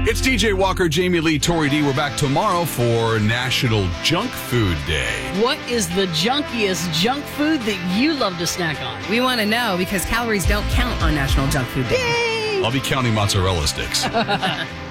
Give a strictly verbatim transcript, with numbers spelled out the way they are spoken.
It's D J Walker, Jamie Lee, Tori D. We're back tomorrow for National Junk Food Day. What is the junkiest junk food that you love to snack on? We want to know because calories don't count on National Junk Food Day. Yay! I'll be counting mozzarella sticks.